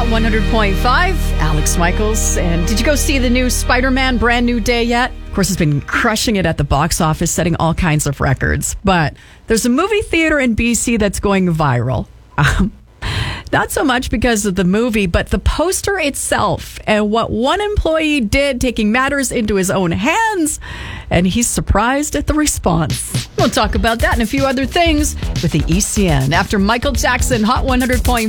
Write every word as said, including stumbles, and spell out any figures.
Hot one hundred point five, Alex Michaels. And did you go see the new Spider-Man Brand New Day yet? Of course, it's been crushing it at the box office, setting all kinds of records. But there's a movie theater in B C that's going viral. Um, not so much because of the movie, but the poster itself and what one employee did, taking matters into his own hands. And he's surprised at the response. We'll talk about that and a few other things with the E C N after Michael Jackson, Hot one hundred point five.